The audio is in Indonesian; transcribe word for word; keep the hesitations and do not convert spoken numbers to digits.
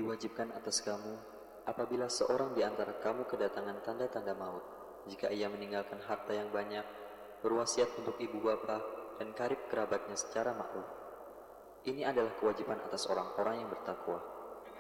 Diwajibkan atas kamu, apabila seorang di antara kamu kedatangan tanda-tanda maut, jika ia meninggalkan harta yang banyak, berwasiat untuk ibu bapa dan karib kerabatnya secara maklum. Ini adalah kewajiban atas orang-orang yang bertakwa.